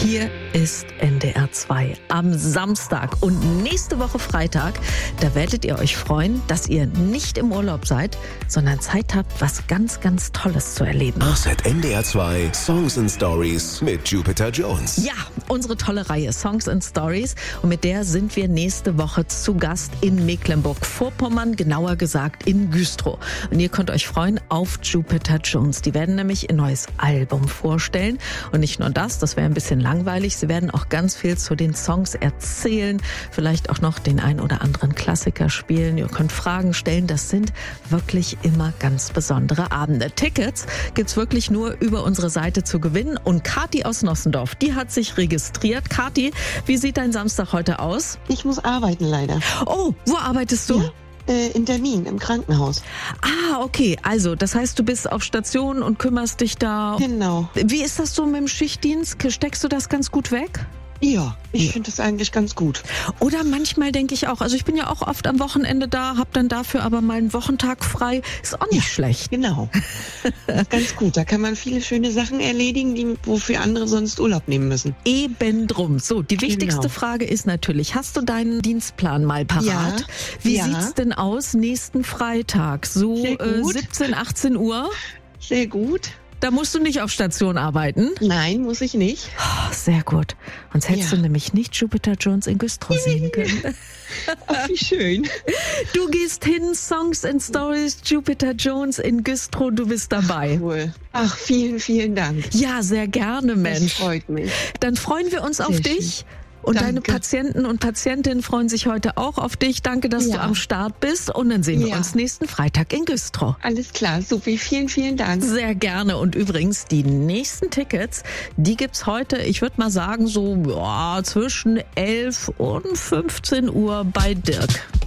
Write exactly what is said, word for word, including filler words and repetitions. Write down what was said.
Hier ist N D R zwei am Samstag und nächste Woche Freitag, da werdet ihr euch freuen, dass ihr nicht im Urlaub seid, sondern Zeit habt, was ganz, ganz Tolles zu erleben. Ach, seit N D R zwei Songs and Stories mit Jupiter Jones. Ja, unsere tolle Reihe Songs and Stories, und mit der sind wir nächste Woche zu Gast in Mecklenburg-Vorpommern, genauer gesagt in Güstrow. Und ihr könnt euch freuen auf Jupiter Jones. Die werden nämlich ihr neues Album vorstellen und nicht nur das, das wäre ein bisschen langweilig, sie werden auch ganz viel zu den Songs erzählen, vielleicht auch noch den ein oder anderen Klassiker spielen. Ihr könnt Fragen stellen, das sind wirklich immer ganz besondere Abende. Tickets gibt's wirklich nur über unsere Seite zu gewinnen, und Kathi aus Nossendorf, die hat sich registriert. Kathi, wie sieht dein Samstag heute aus? Ich muss arbeiten leider. Oh, wo arbeitest du? Ja. In Termin, im Krankenhaus. Ah, okay. Also, das heißt, du bist auf Station und kümmerst dich da. Genau. Wie ist das so mit dem Schichtdienst? Steckst du das ganz gut weg? Ja, ich finde das eigentlich ganz gut. Oder manchmal denke ich auch, also ich bin ja auch oft am Wochenende da, habe dann dafür aber mal einen Wochentag frei. Ist auch nicht ja, schlecht. Genau. Das ist ganz gut. Da kann man viele schöne Sachen erledigen, die, wofür andere sonst Urlaub nehmen müssen. Eben drum. So, die wichtigste Genau. Frage ist natürlich, hast du deinen Dienstplan mal parat? Ja, Wie ja. sieht's denn aus nächsten Freitag? So Sehr äh, gut. siebzehn, achtzehn Uhr? Sehr gut. Da musst du nicht auf Station arbeiten? Nein, muss ich nicht. Oh, sehr gut. Sonst hättest Ja. du nämlich nicht Jupiter Jones in Güstrow sehen können. Ach, wie schön. Du gehst hin, Songs and Stories, Jupiter Jones in Güstrow, du bist dabei. Cool. Ach, vielen, vielen Dank. Ja, sehr gerne, Das Mensch. freut mich. Dann freuen wir uns auf Sehr dich. Und Danke. deine Patienten und Patientinnen freuen sich heute auch auf dich. Danke, dass Ja. du am Start bist. Und dann sehen wir Ja. uns nächsten Freitag in Güstrow. Alles klar, super. Vielen, vielen Dank. Sehr gerne. Und übrigens, die nächsten Tickets, die gibt's heute, ich würde mal sagen, so ja, zwischen elf und fünfzehn Uhr bei Dirk.